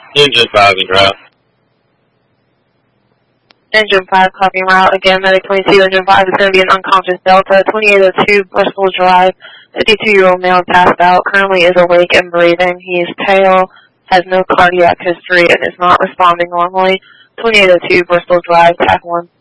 Engine 5 and route. Engine 5, copying route. Again, Medic 22, Engine 5 is going to be an unconscious Delta. 2802 Bristol Drive. 52-year-old male passed out. Currently is awake and breathing. He is pale, has no cardiac history, and is not responding normally. 2802 Bristol Drive, TAC 1.